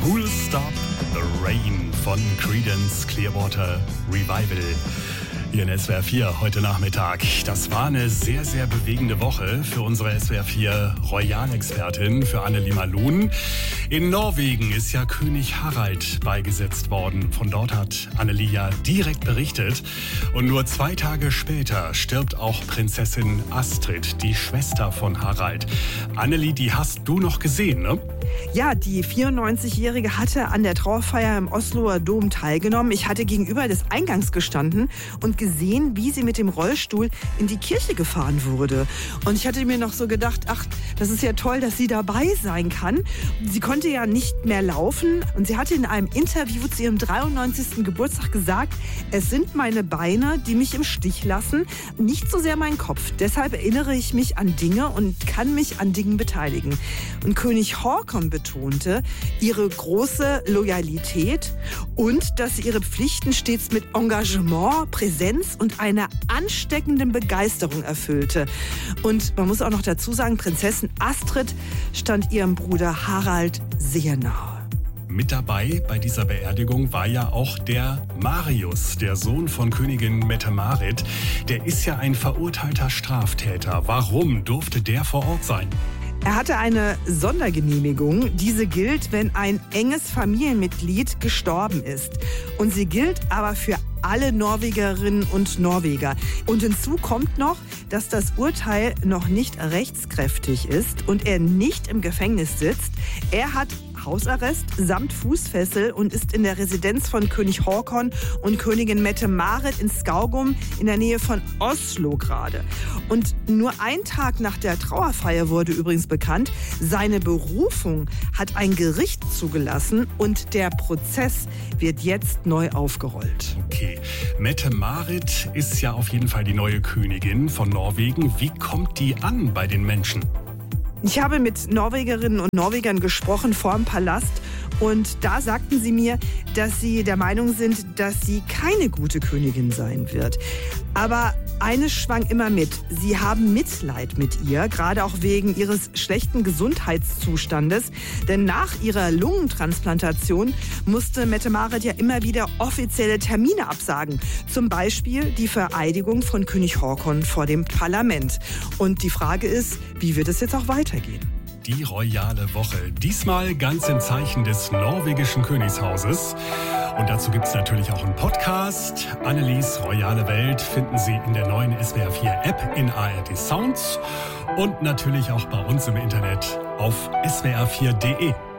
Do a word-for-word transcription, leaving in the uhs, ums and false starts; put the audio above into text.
Who'll Stop the Rain von Creedence Clearwater Revival. Hier in S W R vier heute Nachmittag. Das war eine sehr, sehr bewegende Woche für unsere S W R vier Royalexpertin, für Annelie Malun. In Norwegen ist ja König Harald beigesetzt worden. Von dort hat Annelie ja direkt berichtet. Und nur zwei Tage später stirbt auch Prinzessin Astrid, die Schwester von Harald. Annelie, die hast du noch gesehen, ne? Ja, die vierundneunzigjährige hatte an der Trauerfeier im Osloer Dom teilgenommen. Ich hatte gegenüber des Eingangs gestanden und gesehen, wie sie mit dem Rollstuhl in die Kirche gefahren wurde. Und ich hatte mir noch so gedacht, ach, das ist ja toll, dass sie dabei sein kann. Sie konnte ja nicht mehr laufen und sie hatte in einem Interview zu ihrem dreiundneunzigsten Geburtstag gesagt, es sind meine Beine, die mich im Stich lassen, nicht so sehr mein Kopf. Deshalb erinnere ich mich an Dinge und kann mich an Dingen beteiligen. Und König Haakon betonte ihre große Loyalität und dass sie ihre Pflichten stets mit Engagement, Präsenz und einer ansteckenden Begeisterung erfüllte. Und man muss auch noch dazu sagen, Prinzessin Astrid stand ihrem Bruder Harald sehr nahe. Mit dabei bei dieser Beerdigung war ja auch der Marius, der Sohn von Königin Mette-Marit. Der ist ja ein verurteilter Straftäter. Warum durfte der vor Ort sein? Er hatte eine Sondergenehmigung. Diese gilt, wenn ein enges Familienmitglied gestorben ist. Und sie gilt aber für alle Norwegerinnen und Norweger. Und hinzu kommt noch, dass das Urteil noch nicht rechtskräftig ist und er nicht im Gefängnis sitzt. Er hat Hausarrest samt Fußfessel und ist in der Residenz von König Haakon und Königin Mette-Marit in Skaugum in der Nähe von Oslo gerade. Und nur ein Tag nach der Trauerfeier wurde übrigens bekannt, seine Berufung hat ein Gericht zugelassen und der Prozess wird jetzt neu aufgerollt. Okay, Mette-Marit ist ja auf jeden Fall die neue Königin von Norwegen. Wie kommt die an bei den Menschen? Ich habe mit Norwegerinnen und Norwegern gesprochen vor dem Palast und da sagten sie mir, dass sie der Meinung sind, dass sie keine gute Königin sein wird. Aber eines schwang immer mit. Sie haben Mitleid mit ihr, gerade auch wegen ihres schlechten Gesundheitszustandes. Denn nach ihrer Lungentransplantation musste Mette-Marit ja immer wieder offizielle Termine absagen. Zum Beispiel die Vereidigung von König Haakon vor dem Parlament. Und die Frage ist, wie wird es jetzt auch weitergehen? Die royale Woche. Diesmal ganz im Zeichen des norwegischen Königshauses. Und dazu gibt es natürlich auch einen Podcast. Annelies royale Welt finden Sie in der neuen S W R vier App in A R D Sounds und natürlich auch bei uns im Internet auf S W R vier punkt de.